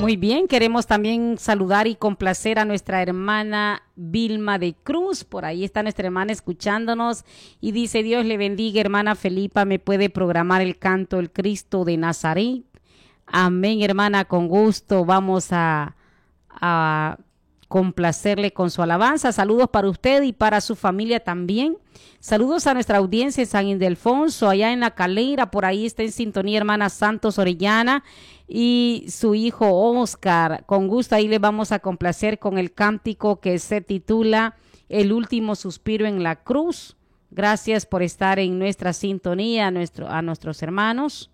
Muy bien, queremos también saludar y complacer a nuestra hermana Vilma de Cruz. Por ahí está nuestra hermana escuchándonos y dice: Dios le bendiga, hermana Felipa, ¿me puede programar el canto El Cristo de Nazaret? Amén, hermana, con gusto vamos a complacerle con su alabanza. Saludos para usted y para su familia también. Saludos a nuestra audiencia en San Ildefonso, allá en La Calera. Por ahí está en sintonía hermana Santos Orellana y su hijo Oscar. Con gusto ahí le vamos a complacer con el cántico que se titula El último suspiro en la cruz. Gracias por estar en nuestra sintonía, a nuestros hermanos.